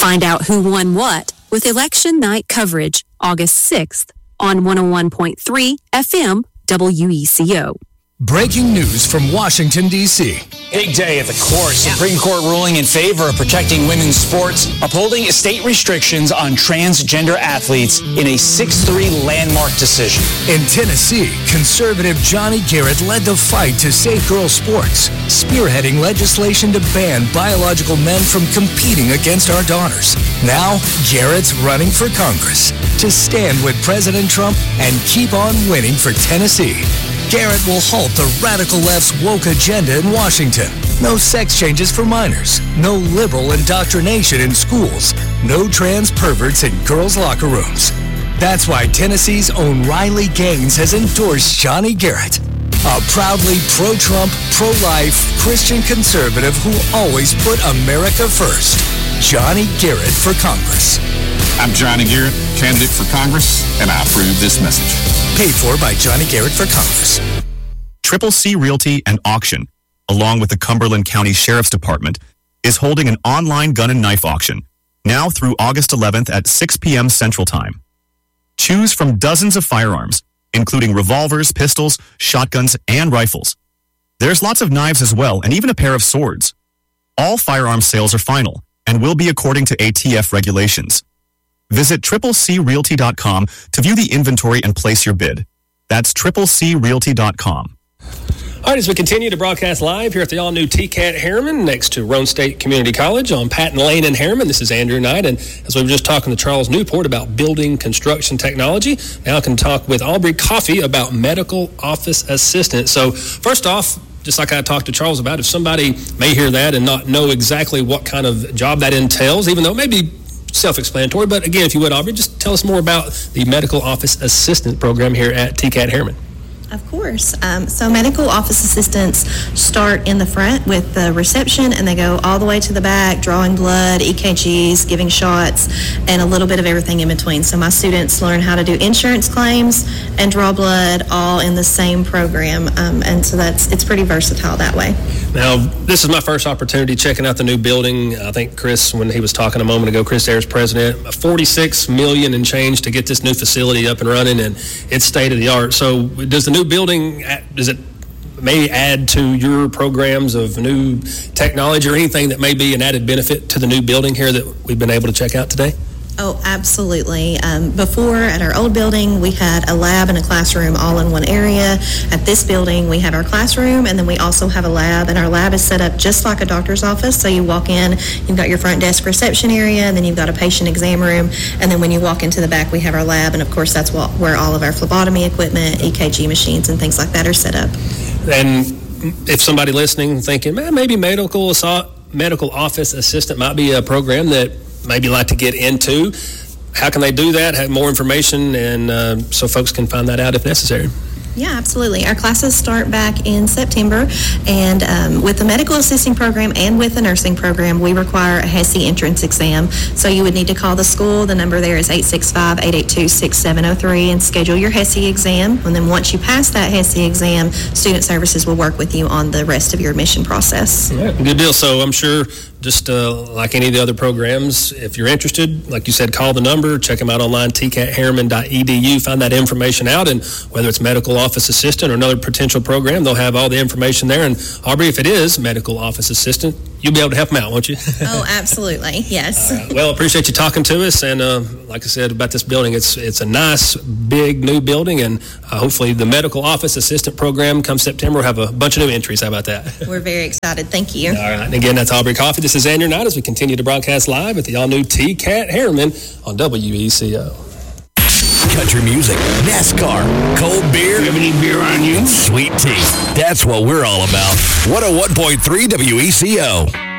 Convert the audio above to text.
Find out who won what with election night coverage August 6th on 101.3 FM WECO. Breaking news from Washington, D.C. Big day at the court. Supreme Court ruling in favor of protecting women's sports, upholding state restrictions on transgender athletes in a 6-3 landmark decision. In Tennessee, conservative Johnny Garrett led the fight to save girls' sports, spearheading legislation to ban biological men from competing against our daughters. Now, Garrett's running for Congress to stand with President Trump and keep on winning for Tennessee. Garrett will halt the radical left's woke agenda in Washington. No sex changes for minors. No liberal indoctrination in schools. No trans perverts in girls' locker rooms. That's why Tennessee's own Riley Gaines has endorsed Johnny Garrett, a proudly pro-Trump, pro-life Christian conservative who always put America first. Johnny Garrett for Congress. I'm Johnny Garrett, candidate for Congress, and I approve this message. Paid for by Johnny Garrett for Congress. Triple C Realty and Auction, along with the Cumberland County Sheriff's Department, is holding an online gun and knife auction, now through August 11th at 6 p.m. Central Time. Choose from dozens of firearms, including revolvers, pistols, shotguns, and rifles. There's lots of knives as well, and even a pair of swords. All firearm sales are final and will be according to ATF regulations. Visit triplecrealty.com to view the inventory and place your bid. That's triplecrealty.com. All right, as we continue to broadcast live here at the all-new TCAT Harriman next to Roane State Community College on Patton Lane in Harriman, this is Andrew Knight, and as we were just talking to Charles Newport about building construction technology, now I can talk with Aubrey Coffey about medical office assistant. So first off, just like I talked to Charles about, if somebody may hear that and not know exactly what kind of job that entails, even though it may be self-explanatory, but again, if you would, Aubrey, just tell us more about the medical office assistant program here at TCAT Harriman. Of course. So medical office assistants start in the front with the reception, and they go all the way to the back, drawing blood, EKGs, giving shots, and a little bit of everything in between. So my students learn how to do insurance claims and draw blood all in the same program, and so it's pretty versatile that way. Now, this is my first opportunity checking out the new building. I think Chris, when he was talking a moment ago, Chris Ayers, president, $46 million and change to get this new facility up and running, and it's state of the art. So does the new building, does it may add to your programs of new technology or anything that may be an added benefit to the new building here that we've been able to check out today? Oh, absolutely. Before, at our old building, we had a lab and a classroom all in one area. At this building, we have our classroom, and then we also have a lab, and our lab is set up just like a doctor's office. So you walk in, you've got your front desk reception area, and then you've got a patient exam room, and then when you walk into the back, we have our lab, and of course, that's where all of our phlebotomy equipment, EKG machines, and things like that are set up. And if somebody listening thinking, man, maybe medical office assistant might be a program that maybe like to get into, how can they do that? Have more information, and so folks can find that out if necessary. Yeah, absolutely. Our classes start back in September, and with the medical assisting program and with the nursing program, we require a HESI entrance exam. So you would need to call the school. The number there is 865-882-6703 and schedule your HESI exam. And then once you pass that HESI exam, Student Services will work with you on the rest of your admission process. Yeah, good deal. So I'm sure just like any of the other programs, if you're interested, like you said, call the number, check them out online, tcatharriman.edu, find that information out, and whether it's medical office assistant or another potential program, they'll have all the information there. And Aubrey, if it is medical office assistant, you'll be able to help them out, won't you? Oh, absolutely. Yes. Well, appreciate you talking to us. And like I said about this building, it's a nice, big new building. And hopefully the medical office assistant program come September will have a bunch of new entries. How about that? We're very excited. Thank you. All right. And again, that's Aubrey Coffey. This is Andrew Knight as we continue to broadcast live at the all-new TCAT Harriman on WECO. Country music, NASCAR, cold beer. You have any beer on you? Sweet tea. That's what we're all about. 101.3 WECO.